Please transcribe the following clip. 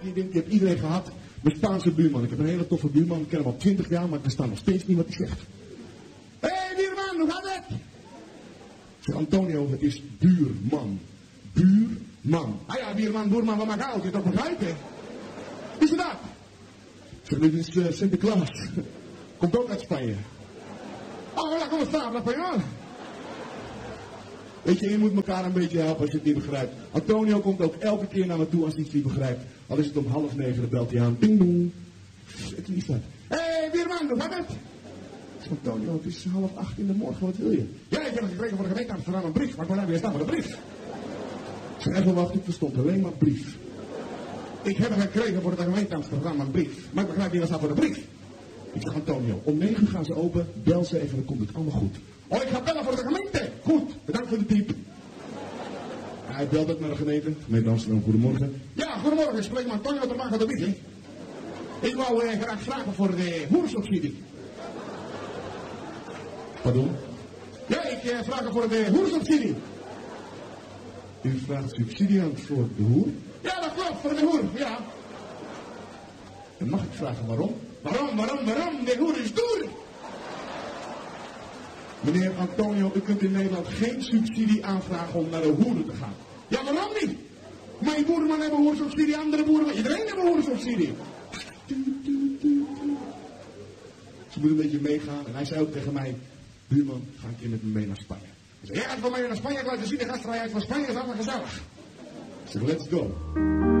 je denkt, je hebt iedereen gehad. Mijn Spaanse buurman. Ik heb een hele toffe buurman. Ik ken hem al 20 jaar, maar ik versta nog steeds niet wat hij zegt. Hé, buurman, hoe gaat het? Ik zeg, Antonio, het is buurman. Buurman. Ah ja, buurman, wat maakt uit? Je toch begrijpen? Wie is het dat? Ik zeg, dit is Sinterklaas. Komt ook uit Spanje. Oh, hola, ¿cómo está? ¿Habla español? Weet je, je moet elkaar een beetje helpen als je het niet begrijpt. Antonio komt ook elke keer naar me toe als hij het niet begrijpt. Al is het om 8:30, dan belt hij aan. Ding dong. Het is dat. Hé, buurman, hoe gaat het? Ik zeg, Antonio, het is 7:30 in de morgen, wat wil je? Ja, ik heb gekregen voor de gemeente Amsterdam een brief. Maar ik wil even weer staan voor de brief. Ik zeg, even wachten, ik verstond alleen maar brief. Ik heb gekregen voor de gemeente Amsterdam een brief. Maar ik begrijp niet wat staat voor de brief. Ik zeg, Antonio, om 9 gaan ze open. Bel ze even, dan komt het allemaal goed. Oh, ik ga bellen voor de gemeente. Goed, bedankt voor de tip. Hij belt ook naar de gemeente. Gemeente Amsterdam, goedemorgen. Ja, goedemorgen. Ik spreek met Antonio de Maag de Wieg. Ik wou graag vragen voor de hoersubsidie. Pardon? Ja, ik vraag voor de hoersubsidie. U vraagt subsidie aan voor de hoer? Ja, dat klopt, voor de hoer, ja. Dan mag ik vragen waarom? Waarom? De hoer is duur. Meneer Antonio, u kunt in Nederland geen subsidie aanvragen om naar de hoeren te gaan. Ja, waarom niet? Mijn boerenman hebben hoersubsidie, andere boeren, iedereen heeft een hoersubsidie. Ze moeten een beetje meegaan en hij zei ook tegen mij, buurman, ga een keer met me mee naar Spanje. Hij zei, jij gaat van mij naar Spanje, ik laat je zien de gastvrijheid van Spanje, is allemaal gezellig. Ik zeg, let's go.